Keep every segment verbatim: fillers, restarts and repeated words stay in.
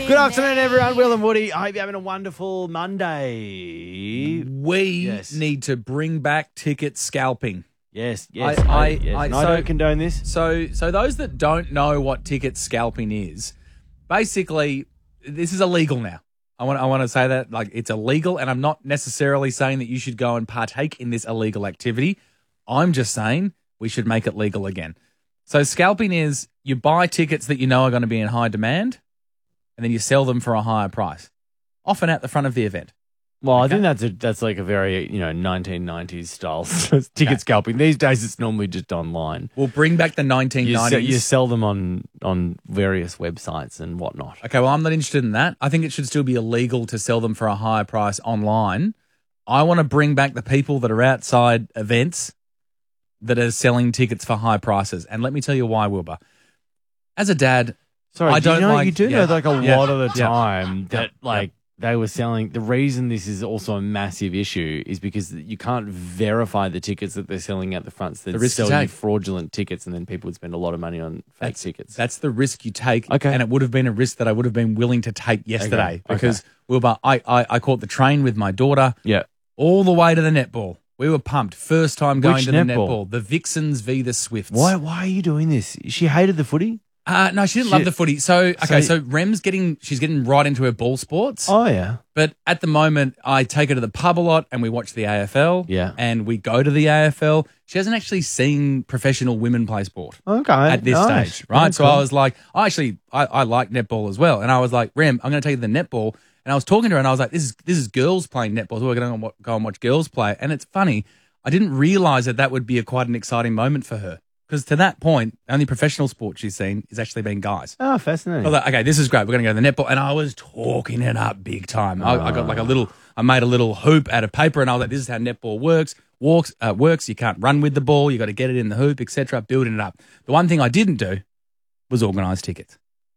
Good afternoon, everyone. Will and Woody. I hope you're having a wonderful Monday. We Yes. need to bring back ticket scalping. Yes, yes. I- I, I- yes. I- And I so- don't condone this. So, so those that don't know what ticket scalping is, basically, this is illegal now. I want, I want to say that like it's illegal, and I'm not necessarily saying that you should go and partake in this illegal activity. I'm just saying we should make it legal again. So, scalping is you buy tickets that you know are going to be in high demand, and then you sell them for a higher price, often at the front of the event. Well, I Okay. think that's a that's like a very, you know, nineteen nineties style ticket Okay. scalping. These days, it's normally just online. We'll bring back the nineteen You, nineties. se- you sell them on on various websites and whatnot. Okay, well, I'm not interested in that. I think it should still be illegal to sell them for a higher price online. I want to bring back the people that are outside events that are selling tickets for high prices. And let me tell you why, Wilbur. As a dad, Sorry, I do you don't know, like- you do yeah. know like a Yeah. lot of the Yeah. time that Yeah. like they were selling. The reason this is also a massive issue is because you can't verify the tickets that they're selling at the front. So they The risk you sell you take. fraudulent tickets, and then people would spend a lot of money on fake that's, tickets. that's the risk you take. Okay. And it would have been a risk that I would have been willing to take yesterday. Okay. Because, Wilbur, I, I, I caught the train with my daughter yeah. all the way to the netball. We were pumped. First time going Which to the netball? netball. The Vixens v. the Swifts. Why? Why are you doing this? She hated the footy. Uh, no, she didn't She- love the footy. So, okay, So- so, Rem's getting, she's getting right into her ball sports. Oh yeah. But at the moment, I take her to the pub a lot and we watch the A F L. Yeah. And we go to the A F L. She hasn't actually seen professional women play sport Okay. at this nice. stage, right? Yeah, So cool. I was like, I actually, I, I like netball as well. And I was like, Rem, I'm going to take you to the netball. And I was talking to her and I was like, this is, this is girls playing netball. So we're going to go and watch girls play. And it's funny. I didn't realize that that would be a quite an exciting moment for her. Because to that point, the only professional sport she's seen is actually been guys. Oh, fascinating. I was like, okay, this is great. We're going to go to the netball. And I was talking it up big time. I, I got like a little, I made a little hoop out of paper and I was like, this is how netball works. Walks, uh, works. You can't run with the ball. You got to get it in the hoop, et cetera, building it up. The one thing I didn't do was organise tickets.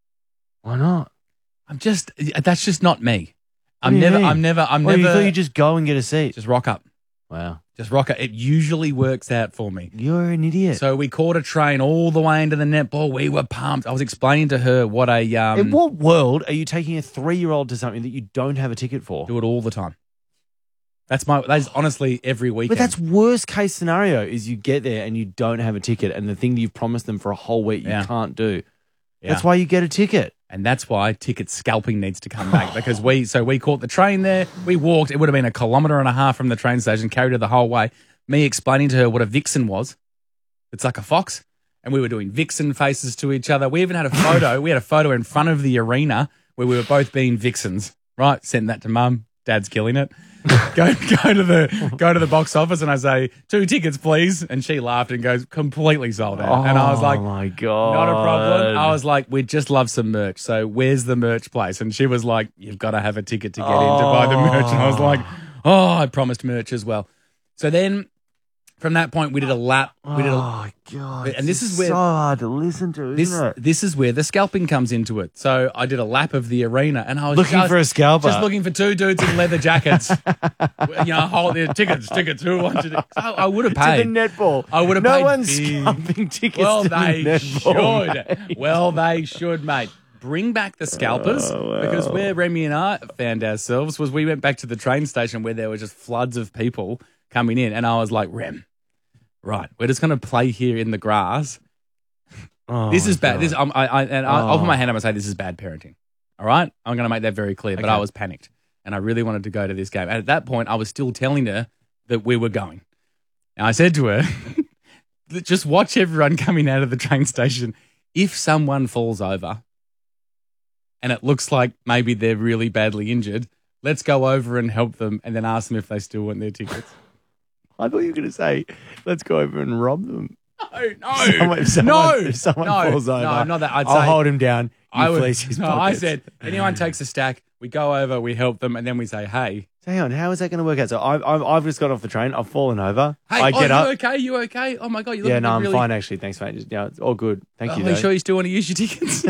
Why not? I'm just, that's just not me. What I'm do you never, mean? I'm never, I'm Well, never, you thought you just go and get a seat. just rock up. Wow. Just rock up. It usually works out for me. You're an idiot. So we caught a train all the way into the netball. We were pumped. I was explaining to her what a, um, In what world are you taking a three-year-old to something that you don't have a ticket for? do it all the time. That's my. That's honestly every weekend. But that's worst case scenario is you get there and you don't have a ticket, and the thing that you've promised them for a whole week you Yeah. can't do. Yeah. That's why you get a ticket. and that's why ticket scalping needs to come back because we. So we caught the train there. We walked. It would have been a kilometre and a half from the train station. Carried her the whole way. Me explaining to her what a vixen was. It's like a fox, and we were doing vixen faces to each other. We even had a photo. we had a photo in front of the arena where we were both being vixens. Right, send that to mum. Dad's killing it. go go to the go to the box office and I say two tickets please, and she laughed and goes completely sold out. and I was like, oh my God. not a problem. I was like, we'd just love some merch. So where's the merch place? And she was like, you've got to have a ticket to get in to buy the merch. And I was like, oh, I promised merch as well. So then from that point we did a lap. We did a, Oh God. And this is where- so hard to listen to, this isn't it? this is where the scalping comes into it. So I did a lap of the arena and I was Looking just, for a scalper. Just looking for two dudes in leather jackets. you know, hold their tickets, tickets. Who wanted it? I, I would have to paid. the netball. I would have no paid one's big. scalping tickets Well, to the they netball, should. mate. Well, they should, mate. Bring back the scalpers Oh, because where Remy and I found ourselves was we went back to the train station where there were just floods of people coming in, and I was like, Rem, right, we're just going to play here in the grass. Oh, This is my bad. God. This, um, I, I, and I, I'll put Oh. my hand up and say this is bad parenting. All right, I'm going to make that very clear. But Okay. I was panicked, and I really wanted to go to this game. And at that point, I was still telling her that we were going. And I said to her, just watch everyone coming out of the train station. If someone falls over and it looks like maybe they're really badly injured, let's go over and help them and then ask them if they still want their tickets. I thought you were going to say, let's go over and rob them. No, no, Someone- if someone- no, if someone no, falls over, no, not that. I'd I'll say, hold him down. You I would, fleece his no, I pockets. said, anyone takes a stack, we go over, we help them, and then we say, hey. So hang on, how is that going to work out? So I've, I've, I've just got off the train. I've fallen over. Hey, I oh, get you up. okay? You okay? Oh, my God. You look Yeah, no, I'm really... fine actually. Thanks, mate. Just, yeah, it's all good. Thank Oh, you. are you though. sure you still want to use your tickets?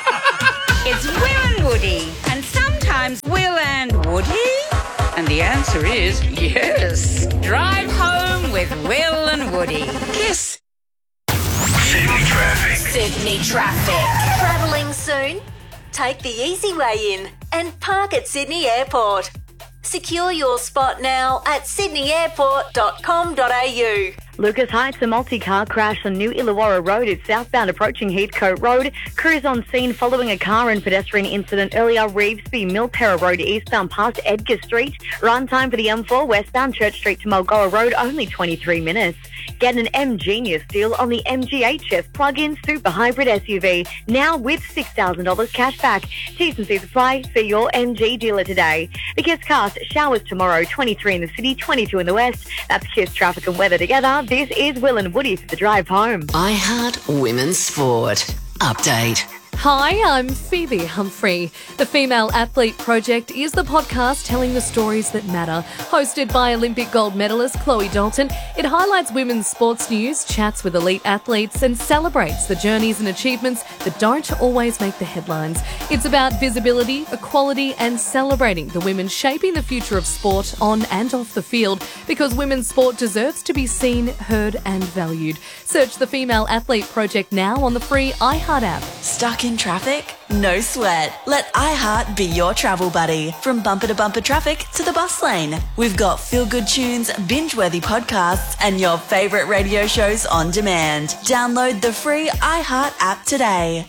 It's Will and Woody, and sometimes Will and Woody. And the answer is yes. Drive home with Will and Woody. Kiss. Sydney traffic. Sydney traffic. Travelling soon? Take the easy way in and park at Sydney Airport. Secure your spot now at sydney airport dot com dot a u. Lucas Heights, a multi-car crash on New Illawarra Road. It's southbound approaching Heathcote Road. Crews on scene following a car and pedestrian incident earlier. Revesby, Milterra Road eastbound past Edgar Street. Run time for the M four westbound Church Street to Mulgoa Road, only twenty-three minutes. Get an M Genius deal on the M G H S plug-in super hybrid S U V, now with six thousand dollars cash back. T's and C's apply. See your M G dealer today. The Kiss Cast, showers tomorrow, twenty-three in the city, twenty-two in the west. That's Kiss traffic and weather together. This is Will and Woody for the drive home. iHeart Women's Sport. Update. Hi, I'm Phoebe Humphrey. The Female Athlete Project is the podcast telling the stories that matter. Hosted by Olympic gold medalist Chloe Dalton, it highlights women's sports news, chats with elite athletes, and celebrates the journeys and achievements that don't always make the headlines. It's about visibility, equality, and celebrating the women shaping the future of sport on and off the field, because women's sport deserves to be seen, heard, and valued. Search the Female Athlete Project now on the free iHeart app. Stuck in traffic? No sweat. Let iHeart be your travel buddy. From bumper to bumper traffic to the bus lane. We've got feel-good tunes, binge-worthy podcasts, and your favourite radio shows on demand. Download the free iHeart app today.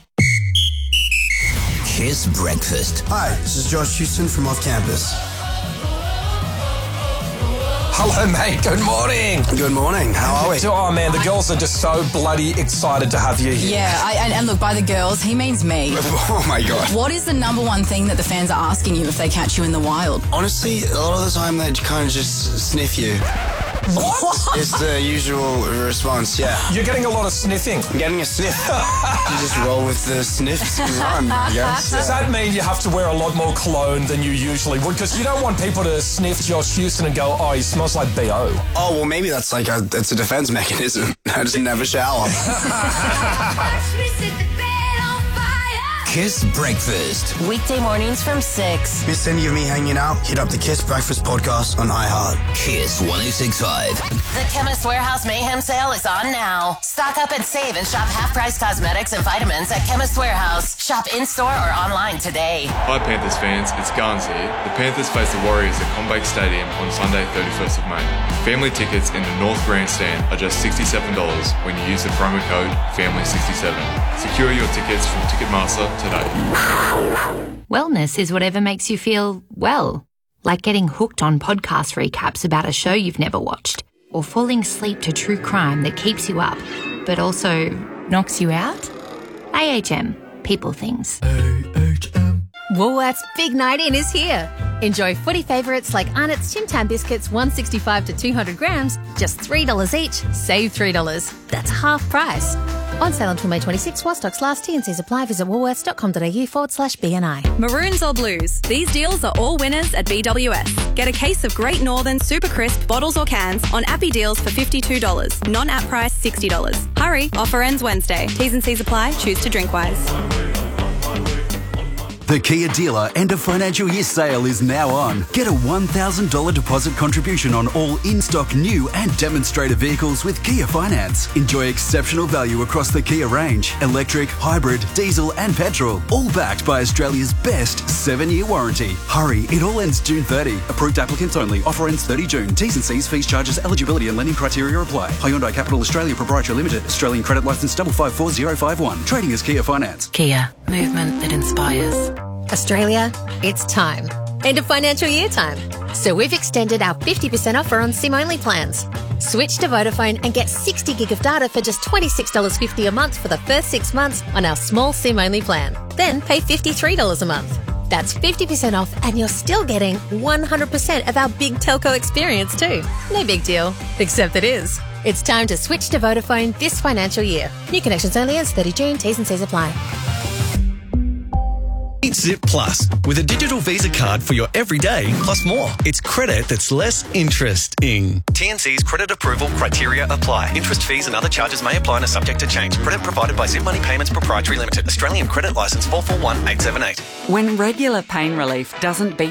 Kiss Breakfast. Hi, this is Josh Houston from Off Campus. Hello, mate. Good morning. Good morning. How are we? Oh, man, the girls are just so bloody excited to have you here. Yeah, I, and, and look, by the girls, he means me. Oh, my God. What is the number one thing that the fans are asking you if they catch you in the wild? Honestly, a lot of the time they kind of just sniff you. What? It's the usual response, yeah. You're getting a lot of sniffing. I'm getting a sniff. You just roll with the sniffs and run, I guess. Does that mean you have to wear a lot more cologne than you usually would? Because you don't want people to sniff Josh Houston and go, oh, he smells like B O. Oh, well, maybe that's like a, it's a defense mechanism. I just never shower. Kiss Breakfast. Weekday mornings from six. Miss any of me hanging out? Hit up the Kiss Breakfast podcast on iHeart. Kiss one oh six point five. The Chemist Warehouse Mayhem Sale is on now. Stock up and save and shop half-price cosmetics and vitamins at Chemist Warehouse. Shop in-store or online today. Hi Panthers fans, it's Garns here. The Panthers face the Warriors at CommBank Stadium on Sunday thirty-first of May. Family tickets in the North Grandstand are just sixty-seven dollars when you use the promo code family sixty-seven. Secure your tickets from Ticketmaster today. Wellness is whatever makes you feel well, like getting hooked on podcast recaps about a show you've never watched, or falling asleep to true crime that keeps you up, but also knocks you out. A H M, people things. A H M. Woolworths Big Night In is here. Enjoy footy favourites like Arnott's Tim Tam biscuits, one sixty-five to two hundred grams, just three dollars each. Save three dollars. That's half price. On sale until May twenty-sixth while stocks last. T and C's apply. Visit woolworths.com.au forward slash BNI. Maroons or blues? These deals are all winners at B W S. Get a case of Great Northern Super Crisp bottles or cans on Appy deals for fifty-two dollars. Non-app price sixty dollars. Hurry, offer ends Wednesday. T's and C's apply. Choose to drink wise. The Kia dealer end of financial year sale is now on. Get a one thousand dollars deposit contribution on all in-stock new and demonstrator vehicles with Kia Finance. Enjoy exceptional value across the Kia range. Electric, hybrid, diesel and petrol. All backed by Australia's best seven-year warranty. Hurry, it all ends June thirtieth. Approved applicants only. Offer ends thirtieth of June. T's and C's, fees, charges, eligibility and lending criteria apply. Hyundai Capital Australia Proprietary Limited. Australian credit licence five five four zero five one. Trading as Kia Finance. Kia. Movement that inspires. Australia, it's time. End of financial year time. So we've extended our fifty percent offer on SIM-only plans. Switch to Vodafone and get sixty gig of data for just twenty-six dollars fifty a month for the first six months on our small SIM-only plan. Then pay fifty-three dollars a month. That's fifty percent off and you're still getting one hundred percent of our big telco experience too. No big deal, except it is. It's time to switch to Vodafone this financial year. New connections only ends thirtieth of June. T's and C's apply. Meet Zip Plus with a digital Visa card for your everyday plus more. It's credit that's less interesting. T and C's credit approval criteria apply. Interest, fees and other charges may apply and are subject to change. Credit provided by Zip Money Payments Proprietary Limited. Australian Credit Licence four four one eight seven eight. When regular pain relief doesn't beat